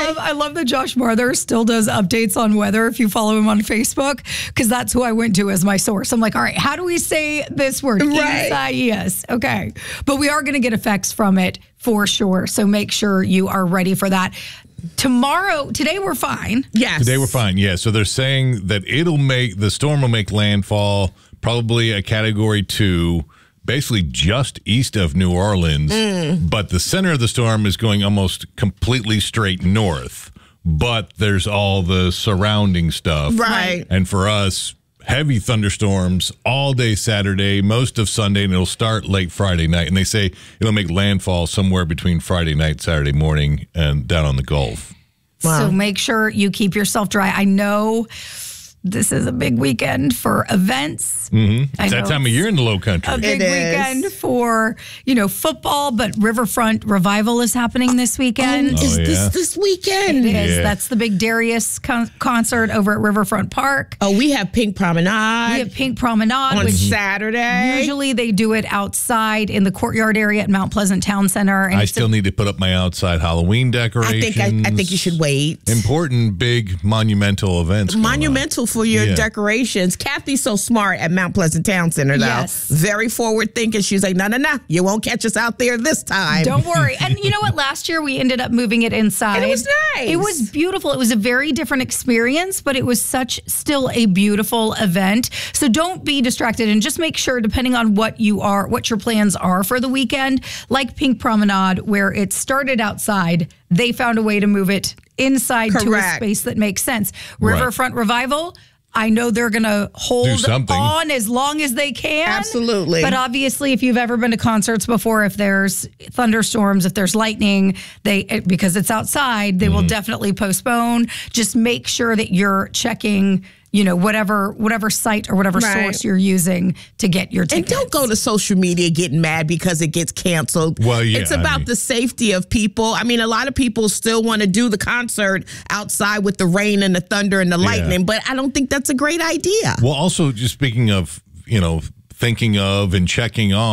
I love that Josh Marther still does updates on weather if you follow him on Facebook, because that's who I went to as my source. I'm like, all right, how do we say this word? Right. Yes. Okay. But we are going to get effects from it for sure. So make sure you are ready for that. Today we're fine. Yes. Today we're fine. Yeah. So they're saying that the storm will make landfall, probably a Category 2, basically just east of New Orleans. But the center of the storm is going almost completely straight north. But there's all the surrounding stuff. Right. And for us, heavy thunderstorms all day Saturday, most of Sunday, and it'll start late Friday night. And they say it'll make landfall somewhere between Friday night, Saturday morning, and down on the Gulf. Wow. So make sure you keep yourself dry. I know this is a big weekend for events. It's that time of year in the Low Country. A big weekend for, football, but Riverfront Revival is happening this weekend. This weekend? It is. Yeah. That's the big Darius concert over at Riverfront Park. Oh, we have Pink Promenade. We have Pink Promenade on which Saturday. Usually they do it outside in the courtyard area at Mount Pleasant Town Center. And I still need to put up my outside Halloween decorations. I think you should wait. Important, big, monumental events. Monumental for your decorations. Kathy's so smart at Mount Pleasant Town Center, though. Yes. Very forward thinking. She's like, no, you won't catch us out there this time. Don't worry. And you know what? Last year we ended up moving it inside. And it was nice. It was beautiful. It was a very different experience, but it was still a beautiful event. So don't be distracted and just make sure, depending on what your plans are for the weekend, like Pink Promenade, where it started outside, they found a way to move it inside to a space that makes sense. Riverfront Revival, I know they're going to hold on as long as they can. Absolutely. But obviously, if you've ever been to concerts before, if there's thunderstorms, if there's lightning, because it's outside, they will definitely postpone. Just make sure that you're checking, whatever site or whatever source you're using to get your tickets. And don't go to social media getting mad because it gets canceled. Well, yeah, it's about the safety of people. I mean, a lot of people still want to do the concert outside with the rain and the thunder and the lightning, but I don't think that's a great idea. Well, also, just speaking of, thinking of and check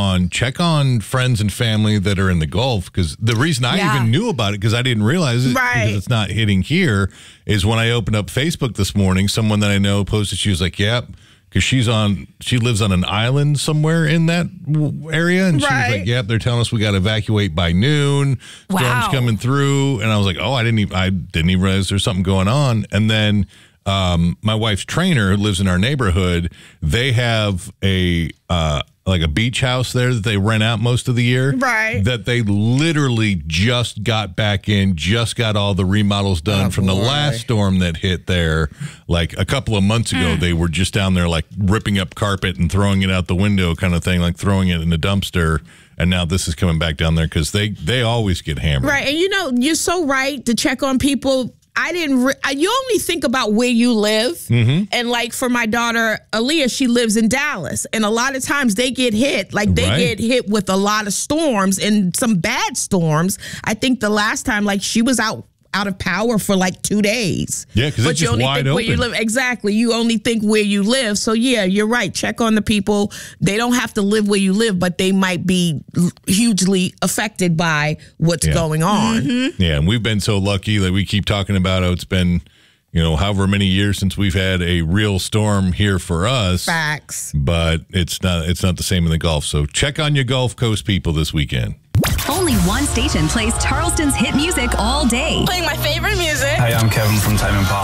on friends and family that are in the Gulf, because the reason I even knew about it, because I didn't realize it, because it's not hitting here, is when I opened up Facebook this morning, someone that I know posted, she was like, because she lives on an island somewhere in that area, and she was like, they're telling us we got to evacuate by noon. Storm's coming through, and I was like, I didn't even realize there's something going on. And then my wife's trainer, who lives in our neighborhood, they have a beach house there that they rent out most of the year. Right. That they literally just got back in, just got all the remodels done from the last storm that hit there. Like a couple of months ago, they were just down there like ripping up carpet and throwing it out the window kind of thing, like throwing it in the dumpster. And now this is coming back down there because they always get hammered. Right. And you're so right to check on people. You only think about where you live. And like for my daughter, Aaliyah, she lives in Dallas. And a lot of times they get hit. Like they get hit with a lot of storms and some bad storms. I think the last time, like she was out of power for like 2 days. Yeah, because it's just wide open. Where you live. Exactly. You only think where you live. So yeah, you're right. Check on the people. They don't have to live where you live, but they might be hugely affected by what's going on. Yeah, and we've been so lucky that we keep talking about it's been, however many years since we've had a real storm here for us. Facts. But it's not the same in the Gulf. So check on your Gulf Coast people this weekend. Only one station plays Charleston's hit music all day. Playing my favorite music. Hey, I'm Kevin from Tame Impala.